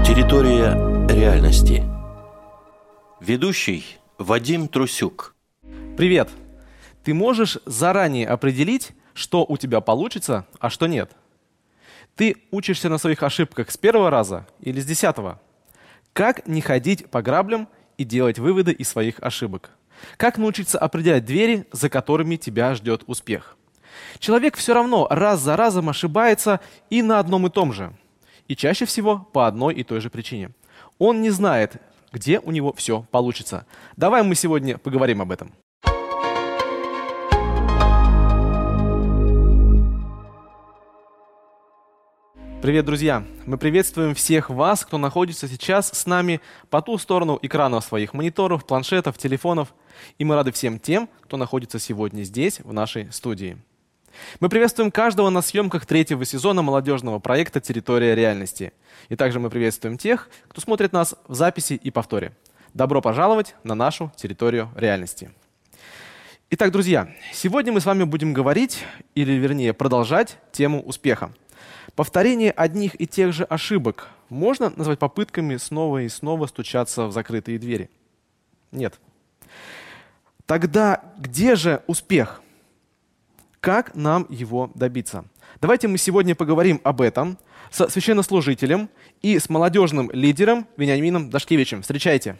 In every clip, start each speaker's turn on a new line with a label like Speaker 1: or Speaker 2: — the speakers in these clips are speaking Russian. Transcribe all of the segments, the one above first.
Speaker 1: Территория реальности. Ведущий Вадим Трусюк.
Speaker 2: Привет! Ты можешь заранее определить, что у тебя получится, а что нет? Ты учишься на своих ошибках с первого раза или с 10-го? Как не ходить по граблям и делать выводы из своих ошибок? Как научиться определять двери, за которыми тебя ждет успех? Человек все равно раз за разом ошибается и на одном и том же. И чаще всего по одной и той же причине. Он не знает, где у него все получится. Давай мы сегодня поговорим об этом. Привет, друзья! Мы приветствуем всех вас, кто находится сейчас с нами по ту сторону экранов своих мониторов, планшетов, телефонов. И мы рады всем тем, кто находится сегодня здесь, в нашей студии. Мы приветствуем каждого на съемках 3-го сезона молодежного проекта «Территория реальности». И также мы приветствуем тех, кто смотрит нас в записи и повторе. Добро пожаловать на нашу территорию реальности. Итак, друзья, сегодня мы с вами будем говорить, или вернее продолжать тему успеха. Повторение одних и тех же ошибок можно назвать попытками снова и снова стучаться в закрытые двери? Нет. Тогда где же успех? Как нам его добиться? Давайте мы сегодня поговорим об этом со священнослужителем и с молодежным лидером Вениамином Дашкевичем. Встречайте.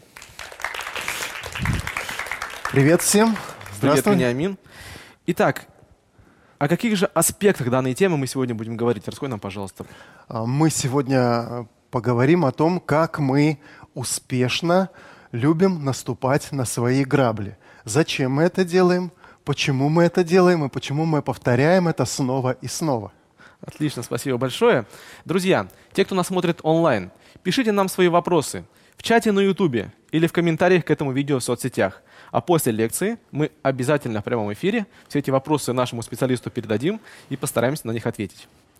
Speaker 3: Привет всем.
Speaker 2: Здравствуй. Привет, Вениамин. Итак, о каких же аспектах данной темы мы сегодня будем говорить? Раскрой нам, пожалуйста.
Speaker 3: Мы сегодня поговорим о том, как мы успешно любим наступать на свои грабли. Зачем мы это делаем? Почему мы это делаем и почему мы повторяем это снова и снова.
Speaker 2: Отлично, спасибо большое. Друзья, те, кто нас смотрит онлайн, пишите нам свои вопросы в чате на YouTube или в комментариях к этому видео в соцсетях. А после лекции мы обязательно в прямом эфире все эти вопросы нашему специалисту передадим и постараемся на них ответить.